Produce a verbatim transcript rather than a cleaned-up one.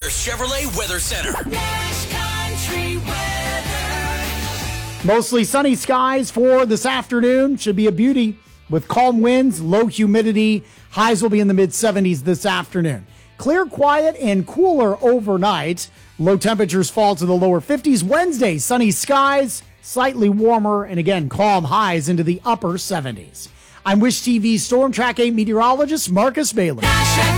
Chevrolet Weather Center. Nash Country Weather. Mostly sunny skies for this afternoon. Should be a beauty with calm winds, low humidity. Highs will be in the mid seventies this afternoon. Clear, quiet, and cooler overnight. Low temperatures fall to the lower fifties. Wednesday, sunny skies, slightly warmer, and again, calm highs into the upper seventies. I'm Wish T V Storm Track eight meteorologist Marcus Bailey.